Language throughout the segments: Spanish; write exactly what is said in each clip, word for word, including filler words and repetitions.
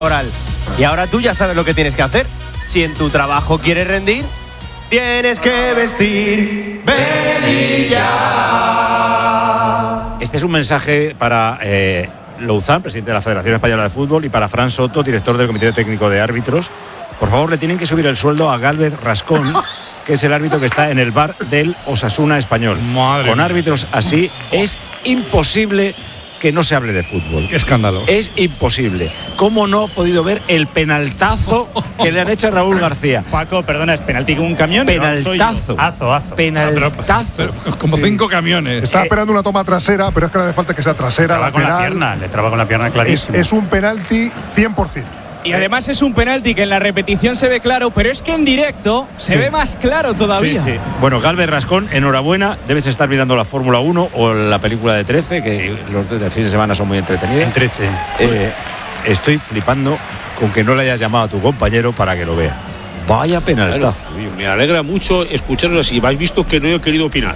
Oral. Y ahora tú ya sabes lo que tienes que hacer. Si en tu trabajo quieres rendir, tienes que vestir Velilla. Este es un mensaje para eh, Louzán, presidente de la Federación Española de Fútbol, y para Fran Soto, director del Comité Técnico de Árbitros. Por favor, le tienen que subir el sueldo a Gálvez Rascón, que es el árbitro que está en el bar del Osasuna español. Madre Con mía. árbitros así es imposible que no se hable de fútbol. Qué escándalo. Es imposible. ¿Cómo no he podido ver el penaltazo que le han hecho a Raúl García? Paco, perdona, ¿es penalti con un camión? Penaltazo. Azo, azo. Penaltazo. Pero como cinco camiones. Está esperando una toma trasera, pero es que no hace falta que sea trasera, Traba con la lateral. pierna, le traba con la pierna Es, clarísimo. es un penalti cien por ciento. Y además es un penalti que en la repetición se ve claro, pero es que en directo se ve más claro todavía. Sí, sí. Bueno, Gálvez Rascón, enhorabuena. Debes estar mirando la Fórmula uno o la película de trece, que los de fin de semana son muy entretenidos. En trece. Eh, estoy flipando con que no le hayas llamado a tu compañero para que lo vea. Vaya penaltazo. Claro, me alegra mucho escucharlo así. Habéis visto que no he querido opinar.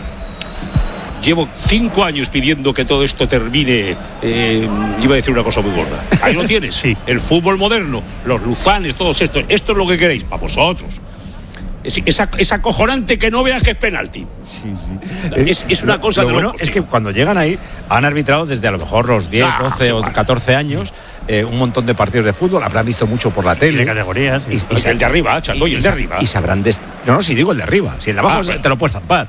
Llevo cinco años pidiendo que todo esto termine. Eh, iba a decir una cosa muy gorda. Ahí lo tienes. Sí. El fútbol moderno, los Luzanes, todos estos. Esto es lo que queréis, para vosotros. Es, es, ac- es acojonante que no veas que es penalti. Sí, sí. Es, es una cosa lo de bueno locos, es que tío. cuando llegan ahí han arbitrado desde a lo mejor los diez, Ah, doce sí, o vale. catorce años eh, un montón de partidos de fútbol, habrán visto mucho por la tele. De categorías. Y- Sí. y se- El de arriba, Chango, y el de sa- arriba. Y sabrán de no, no, si digo el de arriba, si el de abajo Ah, se- bueno. te lo puedes zampar.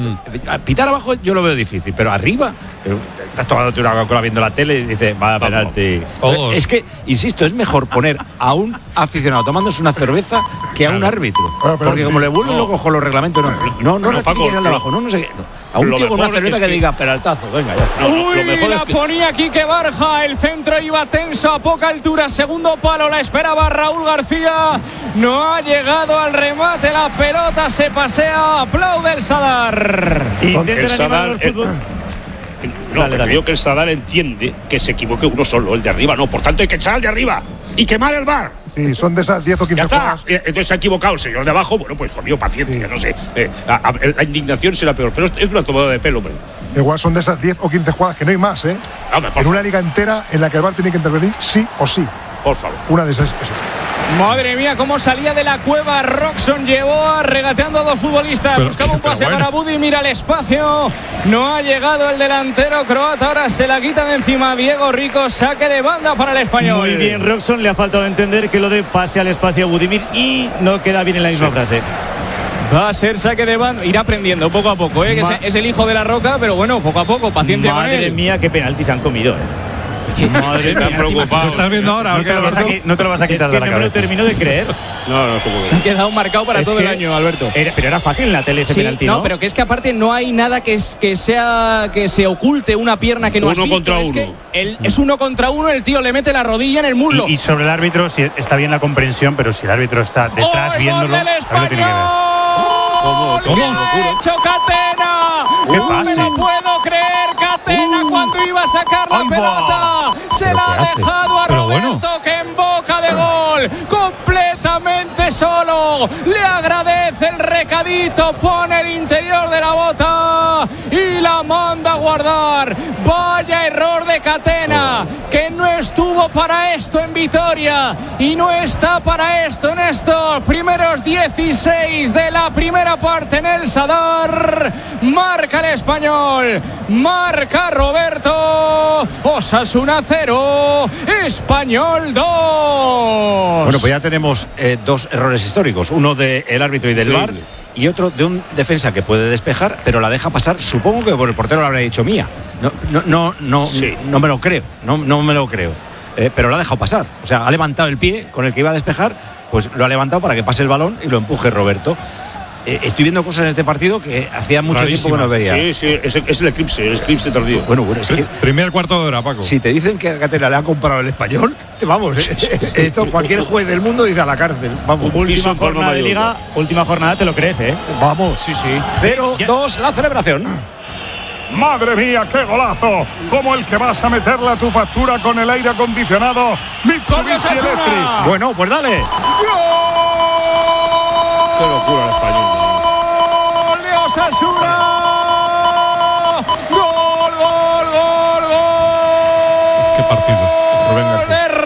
Pitar abajo yo lo veo difícil, pero arriba eh, estás tomándote una Coca-Cola viendo la tele y dices, va a Vamos. penalti. Todos. Es que, insisto, es mejor poner a un aficionado tomándose una cerveza que a un árbitro. Bueno, pero- Porque como le vuelven no. locos con los reglamentos, no, no, no, No, no, Paco, al de abajo, no, no sé qué. no. A un lo tío con una mejor cerveza es que que- diga penaltazo, venga, ya está. No, no, Uy, lo mejor la es que- ponía Quique Barja, el centro iba tenso a poca altura, segundo palo, la esperaba Raúl García, no ha llegado al remate, la pelota se pasea, aplaude el Sadar. Intenten El animar Sadar, al fútbol. eh, No, Dale, pero dale. creo que el Sadar entiende que se equivoque uno solo, el de arriba no. Por tanto, hay que echar al de arriba y quemar el bar. Sí, son de esas diez o Ya quince está. jugadas. Eh, Entonces se ha equivocado el señor de abajo. Bueno, pues conmigo paciencia, no sé. Eh, a- a- la indignación será peor. Pero es es una tomada de pelo, hombre. Igual son de esas diez o quince jugadas que no hay más, ¿eh? Hombre, por En una favor. liga entera en la que el V A R tiene que intervenir sí o sí. Por favor. Una de esas. es- Madre mía, cómo salía de la cueva Roxon, llevó regateando a dos futbolistas, Pero- buscaba un pero pase bueno. para Budimir al espacio, no ha llegado el delantero croata, ahora se la quita de encima Diego Rico, saque de banda para el español. Muy bien, Roxon, le ha faltado entender que lo de pase al espacio a Budimir y no queda bien en la misma frase. Va a ser saque de banda, irá aprendiendo poco a poco, ¿eh? que Ma- es, es el hijo de la roca, pero bueno, poco a poco, paciencia con Madre él. mía, qué penalti se han comido, ¿eh? Madre Están mía. preocupados. ¿Lo estás viendo ahora? No te, lo vas a, qui- no te lo vas a Es quitar que de la no me lo cabeza. termino de creer. No, no, supongo Se ha que. quedado marcado para Es todo que el año, Alberto. Era- pero era fácil en la tele ese Sí, penalti, no, ¿no? pero que es que aparte no hay nada que, es, que sea que se oculte una pierna que no has Uno visto. contra es uno. que el- es uno contra uno, el tío le mete la rodilla en el muslo. Y, y sobre el árbitro, si está bien la comprensión, pero si el árbitro está detrás ¡Gol, viéndolo, gol del algo tiene que ver. ¿Cómo? ¿Qué ¿Cómo? ha hecho Catena? ¿Qué No me pase? lo puedo creer. Catena cuando iba a sacar la Ahí va. pelota se ¿Pero la qué ha hace? dejado a Pero Roberto, bueno. que en boca de gol, completamente solo. Le agradece el recadito, pone el interior de la bota y la manda a guardar. Vaya error de Catena, que no estuvo para esto en Vitoria y no está para esto en estos primeros dieciséis de la primera parte en el Sadar. Marca el español, marca Roberto. Osasuna cero, Español dos. Bueno, pues ya tenemos eh, dos errores históricos, uno del árbitro y del V A R Increíble. y otro de un defensa que puede despejar, pero la deja pasar, supongo que por el portero lo habrá dicho mía. No, no, no, no, Sí. no me lo creo, no, no me lo creo. Eh, pero lo ha dejado pasar. O sea, ha levantado el pie con el que iba a despejar, pues lo ha levantado para que pase el balón y lo empuje Roberto. Eh, estoy viendo cosas en este partido que hacía mucho tiempo que no veía. Sí, sí, es, es el eclipse, el eclipse tardío. Bueno, bueno, es que Primer cuarto de hora, Paco. si te dicen que a Catena le ha comprado el español, vamos, esto cualquier juez del mundo dice a la cárcel. Vamos, Un piso Última en Palma jornada de Mallorca. liga, última jornada, te lo crees, ¿eh? vamos. Sí, sí. cero dos la celebración. Madre mía, qué golazo. Como el que vas a meterle a tu factura con el aire acondicionado Mitsubishi Electric. Bueno, pues dale. Qué locura el español. Gol de Osasuna. Gol, gol, gol, gol. Qué partido. Rubén García. De